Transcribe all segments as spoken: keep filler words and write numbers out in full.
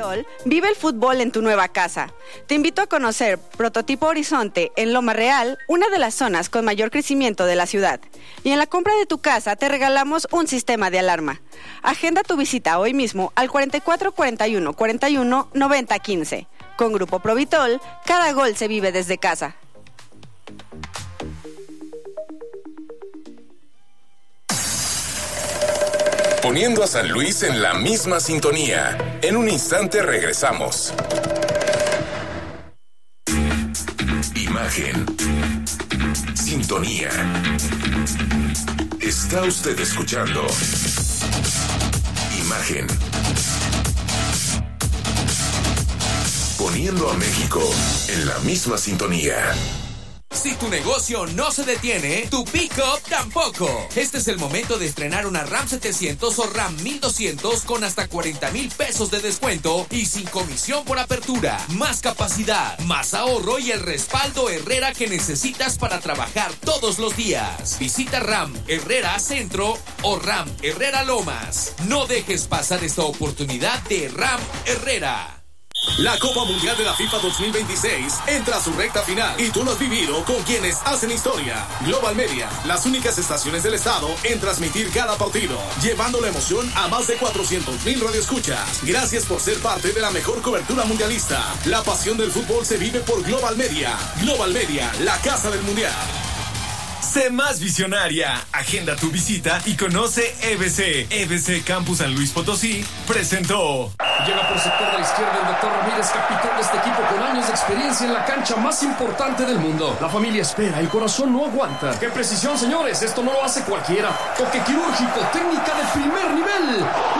Provitol, vive el fútbol en tu nueva casa. Te invito a conocer Prototipo Horizonte en Loma Real, una de las zonas con mayor crecimiento de la ciudad. Y en la compra de tu casa te regalamos un sistema de alarma. Agenda tu visita hoy mismo al cuarenta y cuatro cuarenta y uno cuarenta y uno noventa quince. Con Grupo Provitol, cada gol se vive desde casa. Poniendo a San Luis en la misma sintonía. En un instante regresamos. Imagen. Sintonía. Está usted escuchando. Imagen. Poniendo a México en la misma sintonía. Si tu negocio no se detiene, tu pick-up tampoco. Este es el momento de estrenar una RAM setecientos o RAM mil doscientos con hasta cuarenta mil pesos de descuento y sin comisión por apertura. Más capacidad, más ahorro y el respaldo Herrera que necesitas para trabajar todos los días. Visita RAM Herrera Centro o RAM Herrera Lomas. No dejes pasar esta oportunidad de RAM Herrera. La Copa Mundial de la FIFA dos mil veintiséis entra a su recta final y tú lo has vivido con quienes hacen historia. Global Media, las únicas estaciones del estado en transmitir cada partido, llevando la emoción a más de cuatrocientos mil radioescuchas. Gracias por ser parte de la mejor cobertura mundialista. La pasión del fútbol se vive por Global Media. Global Media, la casa del mundial. Sé más visionaria. Agenda tu visita y conoce E B C. E B C Campus San Luis Potosí presentó. Llega por sector de la izquierda el doctor Ramírez, capitán de este equipo con años de experiencia en la cancha más importante del mundo. La familia espera, el corazón no aguanta. ¡Qué precisión, señores! Esto no lo hace cualquiera. Toque quirúrgico, técnica de primer nivel.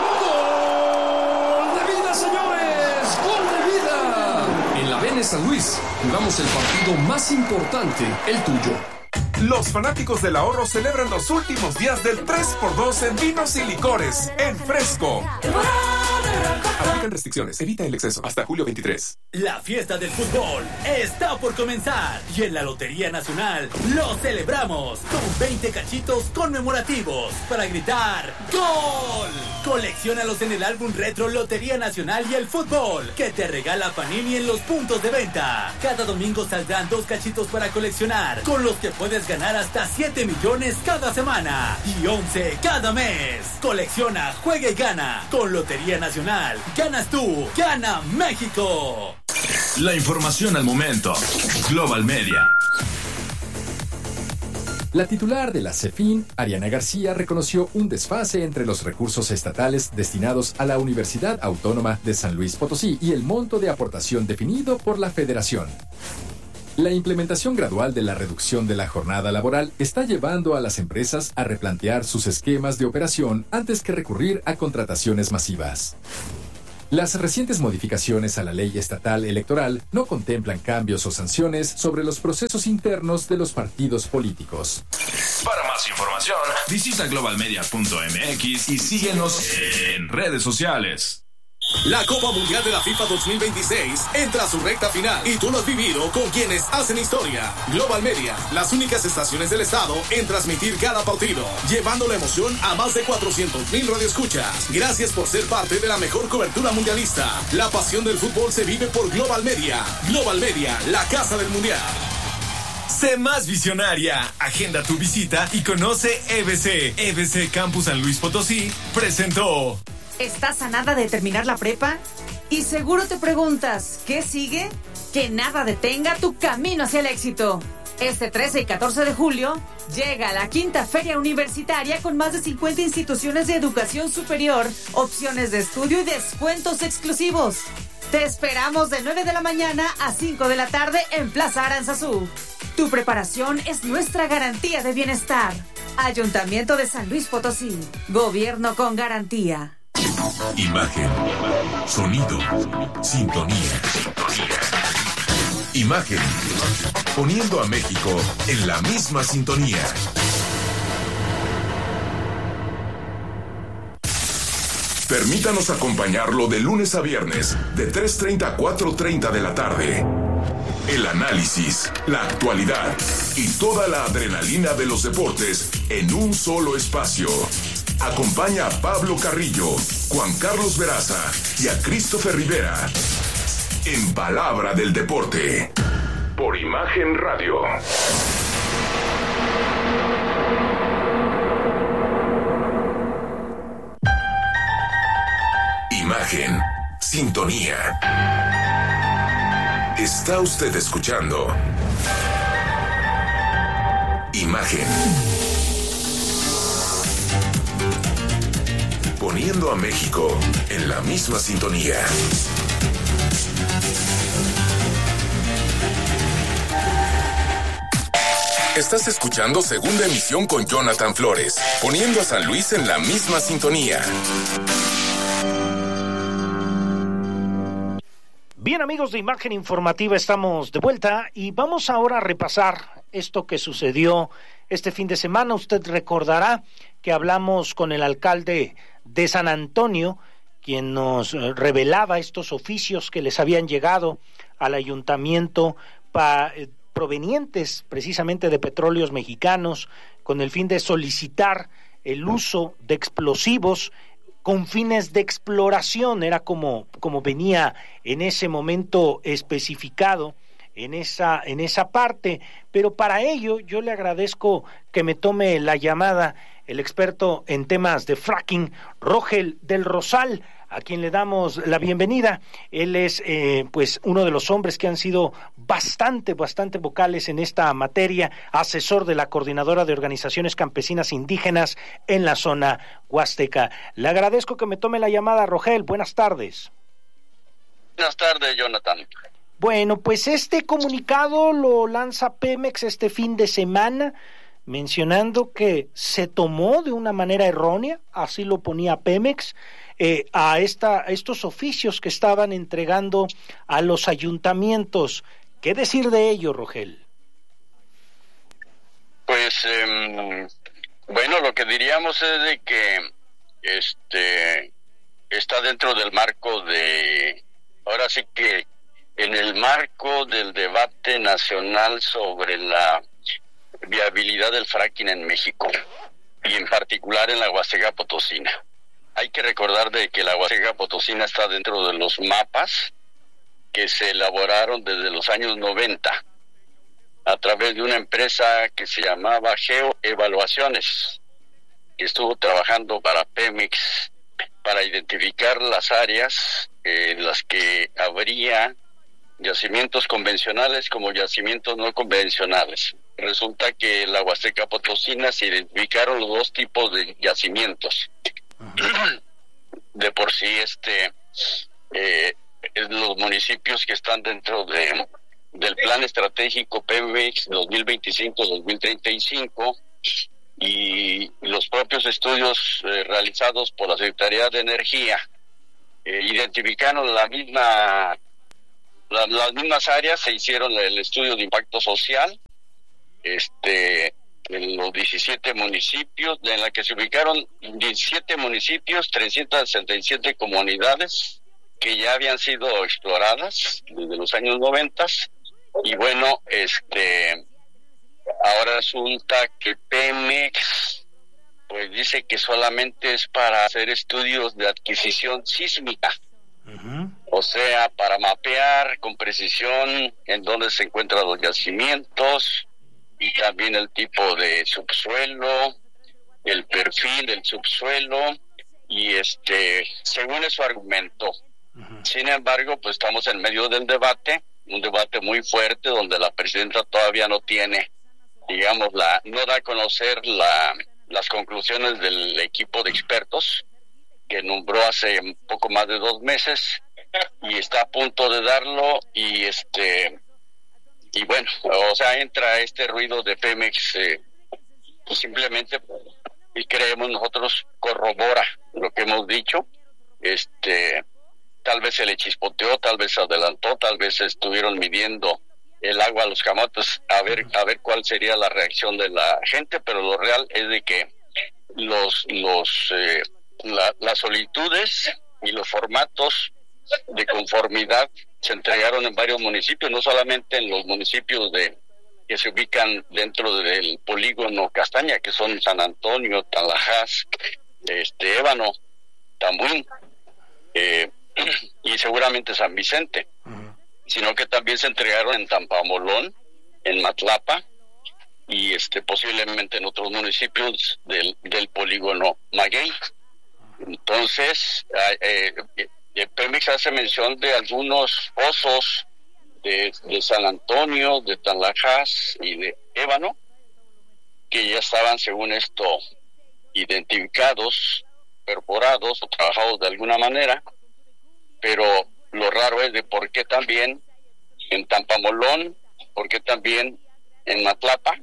¡Gol de vida, señores! ¡Gol de vida! En la Vene San Luis, jugamos el partido más importante, el tuyo. Los fanáticos del ahorro celebran los últimos días del tres por dos en vinos y licores en Fresco. Aplican restricciones, evita el exceso. Hasta julio veintitrés. La fiesta del fútbol está por comenzar y en la Lotería Nacional lo celebramos con veinte cachitos conmemorativos para gritar ¡Gol! Colecciónalos en el álbum retro Lotería Nacional y el Fútbol que te regala Panini en los puntos de venta. Cada domingo saldrán dos cachitos para coleccionar, con los que puedes ganar hasta siete millones cada semana y once cada mes. Colecciona, juega y gana con Lotería Nacional. Ganas tú, gana México. La información al momento. Global Media. La titular de la CEFIN, Ariana García, reconoció un desfase entre los recursos estatales destinados a la Universidad Autónoma de San Luis Potosí y el monto de aportación definido por la Federación. La implementación gradual de la reducción de la jornada laboral está llevando a las empresas a replantear sus esquemas de operación antes que recurrir a contrataciones masivas. Las recientes modificaciones a la ley estatal electoral no contemplan cambios o sanciones sobre los procesos internos de los partidos políticos. Para más información, visita global media punto m x y síguenos en redes sociales. La Copa Mundial de la FIFA dos mil veintiséis entra a su recta final y tú lo has vivido con quienes hacen historia. Global Media, las únicas estaciones del estado en transmitir cada partido, llevando la emoción a más de cuatrocientos mil radioescuchas. Gracias por ser parte de la mejor cobertura mundialista. La pasión del fútbol se vive por Global Media. Global Media, la casa del mundial. Sé más visionaria. Agenda tu visita y conoce E B C. E B C Campus San Luis Potosí presentó. ¿Estás a nada de terminar la prepa? Y seguro te preguntas, ¿qué sigue? Que nada detenga tu camino hacia el éxito. Este trece y catorce de julio llega la quinta Feria Universitaria con más de cincuenta instituciones de educación superior, opciones de estudio y descuentos exclusivos. Te esperamos de nueve de la mañana a cinco de la tarde en Plaza Aranzazú. Tu preparación es nuestra garantía de bienestar. Ayuntamiento de San Luis Potosí. Gobierno con garantía. Imagen, sonido, sintonía. Imagen, poniendo a México en la misma sintonía. Permítanos acompañarlo de lunes a viernes, de tres treinta a cuatro treinta de la tarde. El análisis, la actualidad y toda la adrenalina de los deportes en un solo espacio. Acompaña a Pablo Carrillo, Juan Carlos Veraza y a Christopher Rivera en Palabra del Deporte por Imagen Radio. Imagen, sintonía. Está usted escuchando Imagen. Poniendo a México en la misma sintonía. Estás escuchando Segunda Emisión con Jonathan Flores, poniendo a San Luis en la misma sintonía. Bien, amigos de Imagen Informativa, estamos de vuelta y vamos ahora a repasar esto que sucedió este fin de semana. Usted recordará que hablamos con el alcalde de San Antonio, quien nos revelaba estos oficios que les habían llegado al ayuntamiento pa, eh, provenientes precisamente de Petróleos Mexicanos, con el fin de solicitar el uso de explosivos con fines de exploración. Era como, como venía en ese momento especificado en esa, en esa parte, pero para ello yo le agradezco que me tome la llamada el experto en temas de fracking, Rogel del Rosal, a quien le damos la bienvenida. Él es eh, pues uno de los hombres que han sido bastante, bastante vocales en esta materia, asesor de la Coordinadora de Organizaciones Campesinas Indígenas en la zona huasteca. Le agradezco que me tome la llamada, Rogel. Buenas tardes. Buenas tardes, Jonathan. Bueno, pues este comunicado lo lanza Pemex este fin de semana, mencionando que se tomó de una manera errónea, así lo ponía Pemex, eh, a, esta, a estos oficios que estaban entregando a los ayuntamientos. ¿Qué decir de ello, Rogel? Pues, eh, bueno, lo que diríamos es de que este está dentro del marco de, ahora sí que en el marco del debate nacional sobre la viabilidad del fracking en México y en particular en la Huasteca Potosina. Hay que recordar de que la Huasteca Potosina está dentro de los mapas que se elaboraron desde los años noventa a través de una empresa que se llamaba Geoevaluaciones, que estuvo trabajando para Pemex para identificar las áreas en las que habría yacimientos convencionales como yacimientos no convencionales. Resulta que en la Huasteca Potosina se identificaron los dos tipos de yacimientos. De por sí, este eh, los municipios que están dentro de del Plan Estratégico Pemex dos mil veinticinco a dos mil treinta y cinco y los propios estudios eh, realizados por la Secretaría de Energía eh, identificaron la misma la, las mismas áreas. Se hicieron el estudio de impacto social este en los diecisiete municipios, en la que se ubicaron diecisiete municipios, trescientas sesenta y siete comunidades que ya habían sido exploradas desde los años noventa. Y bueno, este ahora resulta que Pemex pues dice que solamente es para hacer estudios de adquisición sísmica. Uh-huh. O sea, para mapear con precisión en dónde se encuentran los yacimientos y también el tipo de subsuelo, el perfil del subsuelo, y este, según su argumento. Uh-huh. Sin embargo, pues estamos en medio del debate, un debate muy fuerte donde la presidenta todavía no tiene, digamos, la no da a conocer la, las conclusiones del equipo de expertos que nombró hace un poco más de dos meses y está a punto de darlo. Y este y bueno, o sea, entra este ruido de Pemex, eh, pues simplemente, y creemos nosotros, corrobora lo que hemos dicho. Este tal vez se le chispoteó, tal vez se adelantó, tal vez estuvieron midiendo el agua a los camotes a ver a ver cuál sería la reacción de la gente, pero lo real es de que los los eh, la, las solicitudes y los formatos de conformidad se entregaron en varios municipios, no solamente en los municipios de que se ubican dentro del polígono Castaña, que son San Antonio, Tanlajas este Ébano, Tamuín, eh, y seguramente San Vicente, uh-huh. sino que también se entregaron en Tampamolón, en Matlapa, y este posiblemente en otros municipios del, del polígono Maguey. Entonces, eh, eh, Pemex hace mención de algunos pozos de, de San Antonio, de Tanlajas y de Ébano, que ya estaban, según esto, identificados, perforados o trabajados de alguna manera, pero lo raro es de por qué también en Tampamolón, por qué también en Matlapa,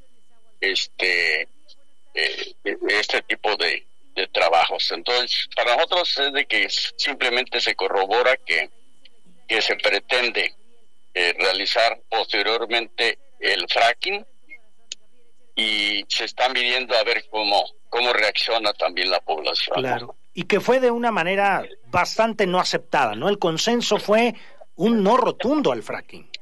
este eh, este tipo de, de trabajos. Entonces, para nosotros es de que simplemente se corrobora que, que se pretende eh, realizar posteriormente el fracking, y se están midiendo a ver cómo cómo reacciona también la población. Claro, y que fue de una manera bastante no aceptada, ¿no? El consenso fue un no rotundo al fracking.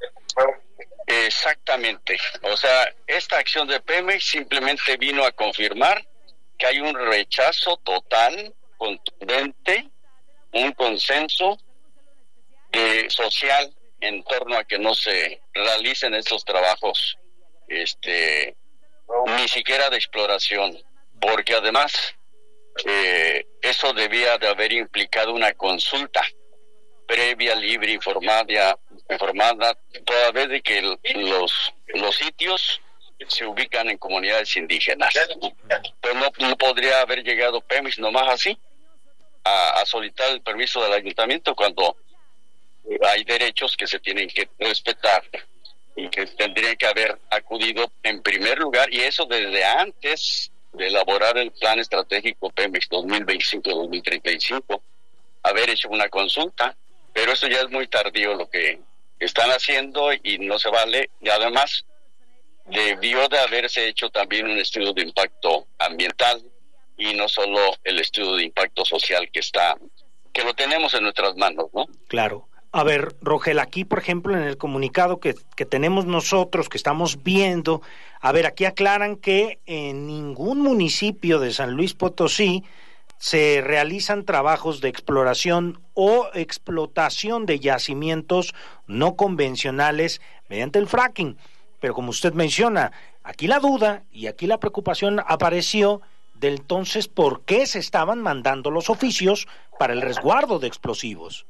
Exactamente. O sea, esta acción de Pemex simplemente vino a confirmar que hay un rechazo total, contundente, un consenso eh, social en torno a que no se realicen estos trabajos, este, ni siquiera de exploración, porque además eh, eso debía de haber implicado una consulta previa, libre, informada, informada toda vez de que el, los los sitios se ubican en comunidades indígenas. Pues no, no podría haber llegado Pemex nomás así a, a solicitar el permiso del ayuntamiento cuando hay derechos que se tienen que respetar y que tendrían que haber acudido en primer lugar, y eso desde antes de elaborar el plan estratégico Pemex dos mil veinticinco a dos mil treinta y cinco, haber hecho una consulta. Pero eso ya es muy tardío lo que están haciendo y no se vale. Y además debió de haberse hecho también un estudio de impacto ambiental y no solo el estudio de impacto social que está, que lo tenemos en nuestras manos, ¿no? Claro. A ver, Rogel, aquí, por ejemplo, en el comunicado que, que tenemos nosotros, que estamos viendo, a ver, aquí aclaran que en ningún municipio de San Luis Potosí se realizan trabajos de exploración o explotación de yacimientos no convencionales mediante el fracking. Pero como usted menciona, aquí la duda y aquí la preocupación apareció de entonces por qué se estaban mandando los oficios para el resguardo de explosivos.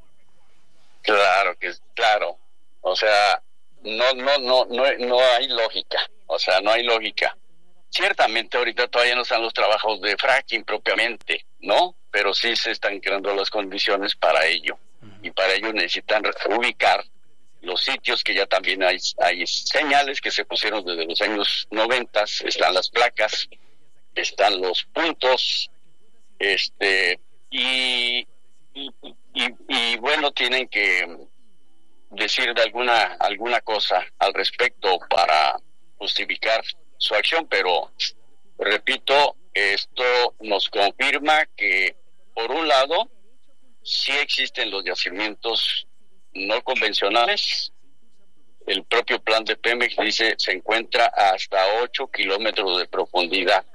Claro que claro, o sea, no no no no no hay lógica, o sea, no hay lógica. Ciertamente ahorita todavía no están los trabajos de fracking propiamente, ¿no? Pero sí se están creando las condiciones para ello. Y para ello necesitan ubicar los sitios que ya también hay, hay señales que se pusieron desde los años noventas, están las placas, están los puntos, este, y, y, y, y bueno, tienen que decir de alguna, alguna cosa al respecto para justificar su acción, pero repito, esto nos confirma que por un lado sí existen los yacimientos no convencionales. El propio plan de Pemex dice se encuentra hasta ocho kilómetros de profundidad,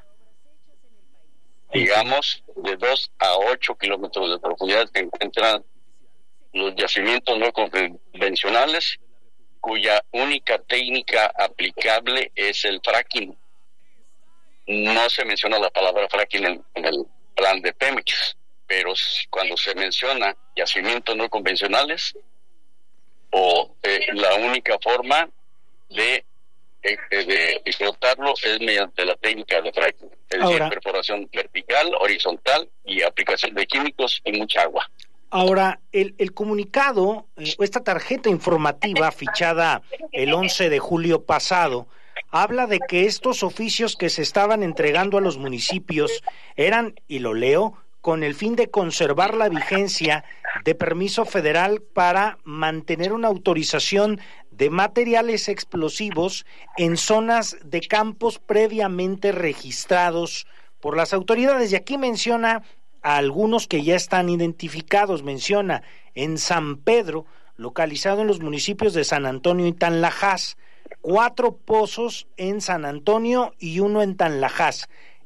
digamos de dos a ocho kilómetros de profundidad se encuentran los yacimientos no convencionales, cuya única técnica aplicable es el fracking. No se menciona la palabra fracking en, en el plan de Pemex, pero cuando se menciona yacimientos no convencionales, o eh, la única forma de, de, de explotarlo es mediante la técnica de fracking, es Ahora, decir, perforación vertical, horizontal y aplicación de químicos y mucha agua. Ahora, el, el comunicado, eh, esta tarjeta informativa fichada el once de julio pasado, habla de que estos oficios que se estaban entregando a los municipios eran, y lo leo, con el fin de conservar la vigencia de permiso federal para mantener una autorización de materiales explosivos en zonas de campos previamente registrados por las autoridades. Y aquí menciona a algunos que ya están identificados. Menciona en San Pedro, localizado en los municipios de San Antonio y Tanlajas, cuatro pozos en San Antonio y uno en Tanlajas.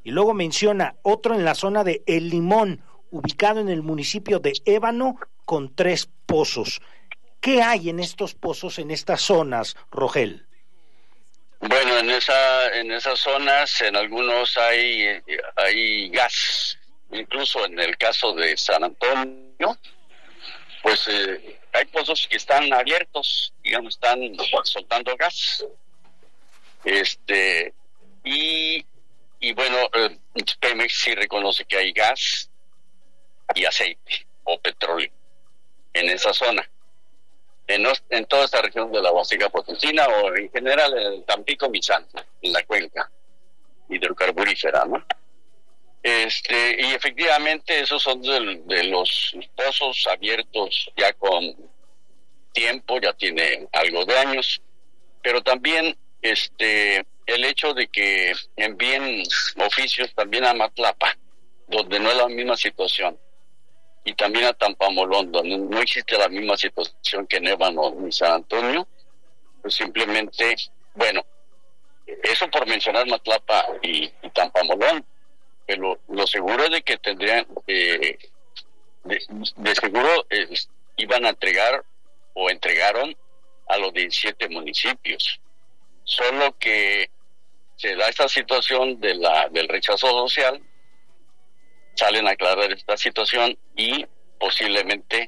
y luego menciona otro en la zona de El Limón, ubicado en el municipio de Ébano, con tres pozos. ¿Qué hay en estos pozos, en estas zonas, Rogel? Bueno, en esa en esas zonas, en algunos hay, hay gas. Incluso en el caso de San Antonio, pues eh, hay pozos que están abiertos, digamos, están soltando gas. Este, y, y bueno, eh, Pemex sí reconoce que hay gas y aceite o petróleo en esa zona. En, en toda esta región de la Huasteca Potosina o en general en el Tampico Misantla, en la cuenca hidrocarburífera, ¿no? Este, y efectivamente esos son de, de los pozos abiertos ya con tiempo, ya tiene algo de años, pero también este el hecho de que envíen oficios también a Matlapa, donde no es la misma situación, y también a Tampamolón, donde no existe la misma situación que en Ébano ni San Antonio, pues simplemente, bueno, eso por mencionar Matlapa y, y Tampamolón, pero lo seguro es de que tendrían, eh, de, de seguro eh, iban a entregar o entregaron a los diecisiete municipios, solo que se da esta situación de la del rechazo social, salen a aclarar esta situación y posiblemente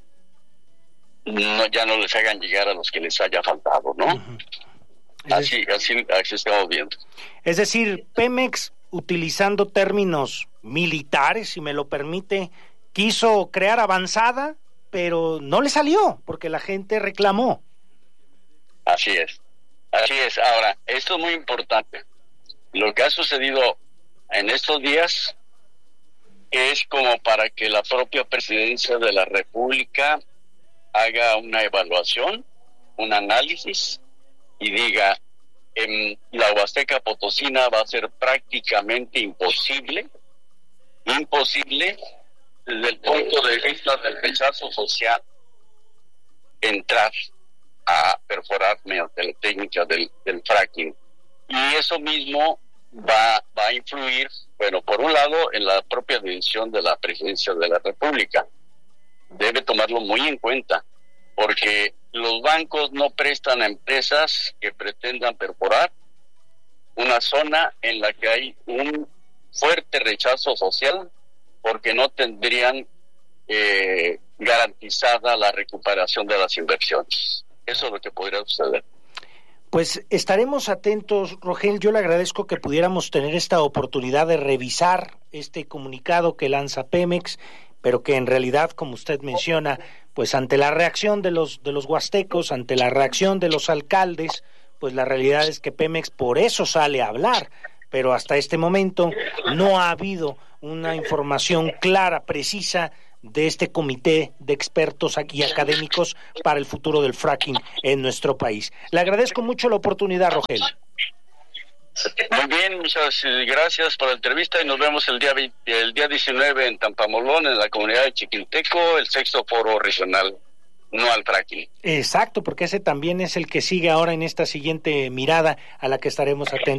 no, ya no les hagan llegar a los que les haya faltado, ¿no? Uh-huh. Así, así, así estamos viendo. Es decir, Pemex, utilizando términos militares, si me lo permite, quiso crear avanzada, pero no le salió, porque la gente reclamó. Así es, así es. Ahora, esto es muy importante. Lo que ha sucedido en estos días es como para que la propia presidencia de la República haga una evaluación, un análisis y diga, en la Huasteca Potosina va a ser prácticamente imposible, imposible desde el punto de vista del rechazo social entrar a perforar mediante la técnica del, del fracking. Y eso mismo va, va a influir, bueno, por un lado, en la propia decisión de la presidencia de la República. Debe tomarlo muy en cuenta, porque los bancos no prestan a empresas que pretendan perforar una zona en la que hay un fuerte rechazo social, porque no tendrían eh, garantizada la recuperación de las inversiones. Eso es lo que podría suceder. Pues estaremos atentos, Rogel. Yo le agradezco que pudiéramos tener esta oportunidad de revisar este comunicado que lanza Pemex, pero que en realidad, como usted menciona, pues ante la reacción de los de los huastecos, ante la reacción de los alcaldes, pues la realidad es que Pemex por eso sale a hablar, pero hasta este momento no ha habido una información clara, precisa, de este comité de expertos aquí académicos para el futuro del fracking en nuestro país. Le agradezco mucho la oportunidad, Rogel. Muy bien, muchas gracias por la entrevista y nos vemos el día veinte, el día diecinueve en Tampamolón, en la comunidad de Chiquinteco, el sexto foro regional no al fracking. Exacto, porque ese también es el que sigue ahora en esta siguiente mirada a la que estaremos atentos.